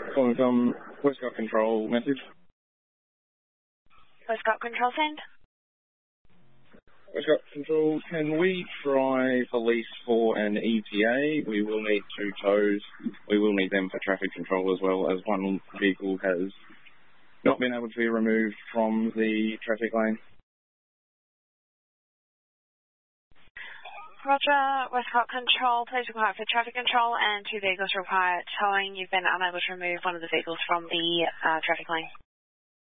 Calling from Westcott Control message. Westcott Control send. Westcott Control, can we try police for an ETA? We will need 2 tows. We will need them for traffic control as well, as one vehicle has not been able to be removed from the traffic lane. Roger, Westcott Control, please require for traffic control and 2 vehicles require towing. You've been unable to remove one of the vehicles from the traffic lane.